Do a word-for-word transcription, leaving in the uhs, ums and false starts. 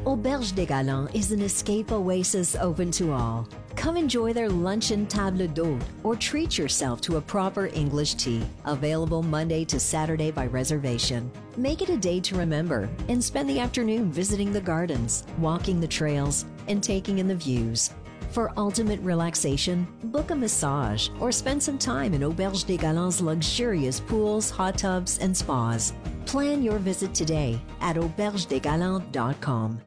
Auberge des Galants is an escape oasis open to all. Come enjoy their luncheon table d'hôte or treat yourself to a proper English tea, available Monday to Saturday by reservation. Make it a day to remember and spend the afternoon visiting the gardens, walking the trails, and taking in the views. For ultimate relaxation, book a massage or spend some time in Auberge des Galants' luxurious pools, hot tubs, and spas. Plan your visit today at auberge des galants dot com.